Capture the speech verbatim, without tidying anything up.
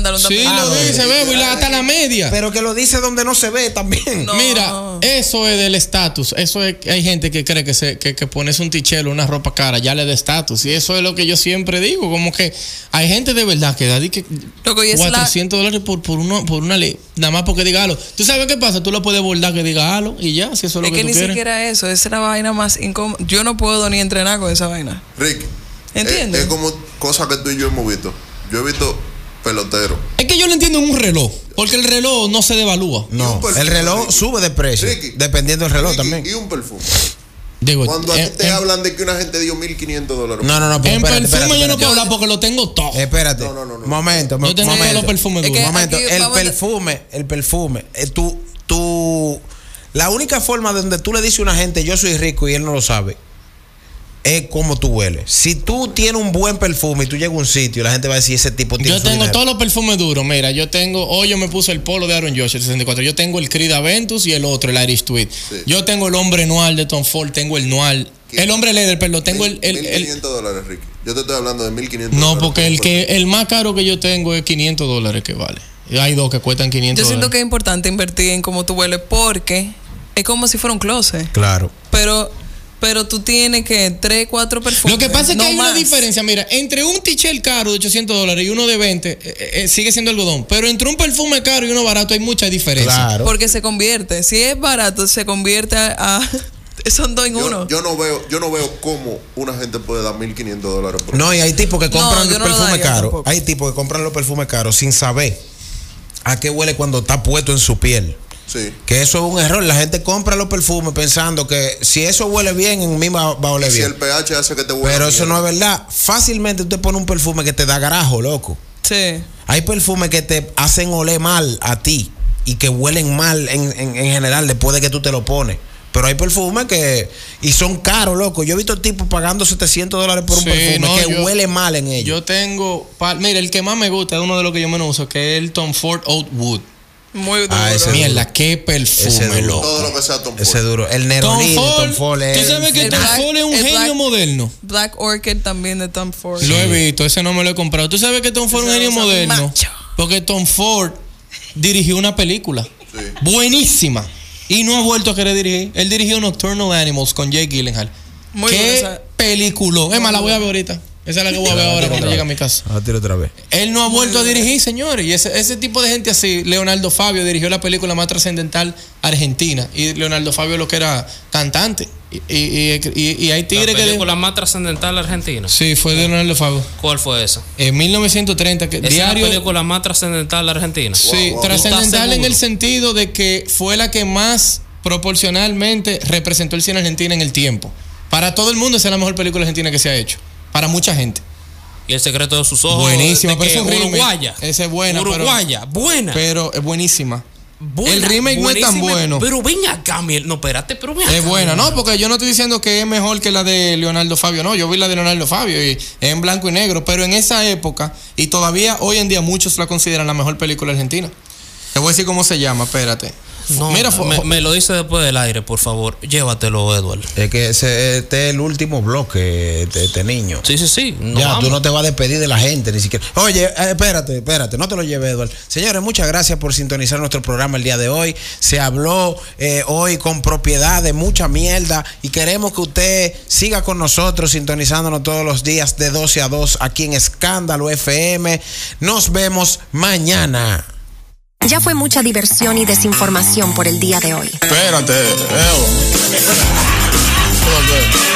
pantalón sí, también. Sí, lo dice, Bebo, y la, hasta la media. Pero que lo dice donde no se ve también. No. Mira, eso es del estatus. Eso es, hay gente que cree que, se, que, que pones un tichelo, una ropa cara, ya le da estatus. Y eso es lo que yo siempre digo. Como que hay gente de verdad que da que cuatrocientos dólares por, por, uno, por una ley. Nada más porque diga halo. ¿Tú sabes qué pasa? Tú lo puedes bordar que diga halo y ya, si eso es lo es que, que tú ni quieres. siquiera eso. Esa es la vaina más incómoda. Yo no puedo ni entrenar con esa vaina. Ricky, ¿entiendes? Es, es como cosa que tú y yo hemos visto. Yo he visto peloteros. Es que yo lo entiendo en un reloj, porque el reloj no se devalúa. No, el reloj Ricky, sube de precio, Ricky, dependiendo del reloj Ricky, también. Y un perfume. Digo, Cuando a ti eh, te eh, hablan de que una gente dio mil quinientos dólares. No, no, no. En espérate, perfume espérate, yo no espérate. puedo hablar porque lo tengo todo. Espérate. No, no, no, no. Momento, yo tengo momento. los perfumes duros. Es que momento. aquí, El perfume, el perfume. Eh, tú, tú. La única forma donde tú le dices a una gente yo soy rico y él no lo sabe es como tú hueles. Si tú tienes un buen perfume y tú llegas a un sitio y la gente va a decir ese tipo tiene Yo su tengo dinero. todos los perfumes duros. Mira, yo tengo, hoy yo me puse el polo de Aaron Josh, el sesenta y cuatro. Yo tengo el Creed Aventus y el otro, el Irish Tweed. Sí. Yo tengo el hombre Noir de Tom Ford, tengo el Noir. El hombre Leather, perdón, tengo el, el, mil quinientos dólares, Ricky. Yo te estoy hablando de mil quinientos no, dólares. No, porque el que el más caro que yo tengo es quinientos dólares que vale. Hay dos que cuestan quinientos Yo siento dólares. que es importante invertir en cómo tú hueles porque es como si fuera un closet. Claro. Pero pero tú tienes que tres, cuatro perfumes. Lo que pasa es no que hay más. una diferencia, mira, entre un tichel caro de ochocientos dólares y uno de veinte, eh, eh, sigue siendo algodón, pero entre un perfume caro y uno barato hay mucha diferencia. Claro. Porque se convierte, si es barato, se convierte a... a son dos en yo, uno. Yo no veo, yo no veo cómo una gente puede dar mil quinientos dólares por No, y hay tipos que compran no, los no perfumes lo caros. tampoco. Hay tipos que compran los perfumes caros sin saber a qué huele cuando está puesto en su piel. Sí. Que eso es un error. La gente compra los perfumes pensando que si eso huele bien, en mí va, va a oler y bien. Si el pH hace que te huela. Pero eso no es verdad. Fácilmente tú te pones un perfume que te da garajo, loco. Sí. Hay perfumes que te hacen oler mal a ti y que huelen mal en, en, en general después de que tú te lo pones. Pero hay perfumes que... Y son caros, loco. Yo he visto tipos pagando setecientos dólares por un Sí, perfume no, que yo, huele mal en ellos. Yo tengo... Pa, mira, el que más me gusta es uno de los que yo menos uso, que es el Tom Ford Oud Wood. Muy duro. Ah, ese Mierda, duro. qué perfume, Ese duro. loco. Todo lo que sea Tom Ford. Ese duro. El Nerolí de Tom Ford. ¿Tú sabes que el Tom Black, Ford es un genio Black, moderno? Black Orchid también de Tom Ford. Lo he visto, ese no me lo he comprado. ¿Tú sabes que Tom Ford es un genio moderno? Macho. Porque Tom Ford dirigió una película. Sí. Buenísima. Y no ha vuelto a querer dirigir. Él dirigió Nocturnal Animals con Jake Gyllenhaal. Muy qué buena película. Es más, la voy a ver ahorita. Esa es la que voy a ver ahora cuando llegue a mi casa. A tiro otra vez. Él no ha vuelto a dirigir, señores. Y ese, ese tipo de gente así, Leonardo Fabio dirigió la película más trascendental argentina. Y Leonardo Fabio lo que era cantante. Y, y, y, y hay tigres que... La película más trascendental argentina. Sí, fue de Leonardo Fabio. ¿Cuál fue esa? En mil novecientos treinta. Que ¿Esa diario, es la película más trascendental argentina? Sí, wow, wow. trascendental en el sentido de que fue la que más proporcionalmente representó el cine argentino en el tiempo. Para todo el mundo esa es la mejor película argentina que se ha hecho. Para mucha gente. Y El secreto de sus ojos. Buenísima, pero es un remake. Uruguaya. Esa es buena. Uruguaya, pero, buena. Pero es buenísima. Buena, el remake no es tan bueno. Pero ven acá, Miel. No, espérate, pero ven acá. Es buena, no, porque yo no estoy diciendo que es mejor que la de Leonardo Fabio, no, yo vi la de Leonardo Fabio y es en blanco y negro, pero en esa época, y todavía hoy en día muchos la consideran la mejor película argentina. Te voy a decir cómo se llama, espérate. No, Mira, me, me lo dice después del aire, por favor. Llévatelo, Edward. Es que ese, este es el último bloque, este, este niño. Sí, sí, sí. No ya, vamos. tú no te vas a despedir de la gente ni siquiera. Oye, eh, espérate, espérate, no te lo lleves, Eduardo. Señores, muchas gracias por sintonizar nuestro programa el día de hoy. Se habló eh, hoy con propiedad de mucha mierda y queremos que usted siga con nosotros sintonizándonos todos los días de doce a dos aquí en Escándalo F M. Nos vemos mañana. Ya fue mucha diversión y desinformación por el día de hoy. Espérate, Evo.